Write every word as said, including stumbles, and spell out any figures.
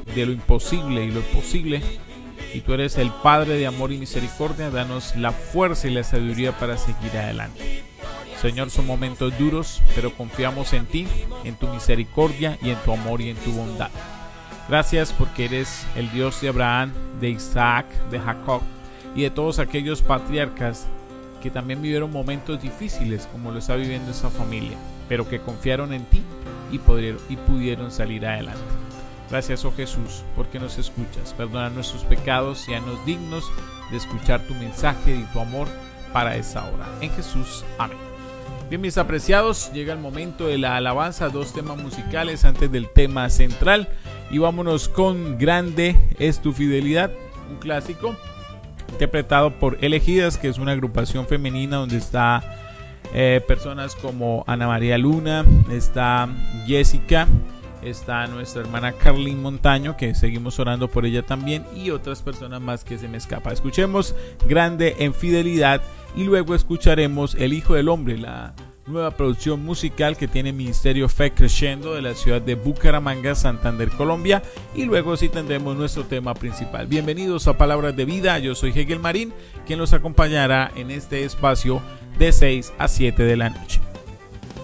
de lo imposible y lo posible. Y tú eres el Padre de amor y misericordia. Danos la fuerza y la sabiduría para seguir adelante. Señor, son momentos duros, pero confiamos en ti, en tu misericordia y en tu amor y en tu bondad. Gracias porque eres el Dios de Abraham, de Isaac, de Jacob y de todos aquellos patriarcas que también vivieron momentos difíciles como lo está viviendo esta familia, pero que confiaron en ti y pudieron, y pudieron salir adelante. Gracias, oh Jesús, porque nos escuchas. Perdona nuestros pecados y haznos dignos de escuchar tu mensaje y tu amor para esta hora. En Jesús, amén. Bien, mis apreciados, llega el momento de la alabanza, dos temas musicales antes del tema central. Y vámonos con Grande es tu fidelidad, un clásico interpretado por Elegidas, que es una agrupación femenina donde está eh, personas como Ana María Luna, está Jessica, está nuestra hermana Carlin Montaño, que seguimos orando por ella también, y otras personas más que se me escapa. Escuchemos Grande en Fidelidad y luego escucharemos El Hijo del Hombre, la nueva producción musical que tiene Ministerio Fe Crescendo de la ciudad de Bucaramanga, Santander, Colombia, y luego sí tendremos nuestro tema principal. Bienvenidos a Palabras de Vida, yo soy Hegel Marín, quien los acompañará en este espacio de seis a siete de la noche.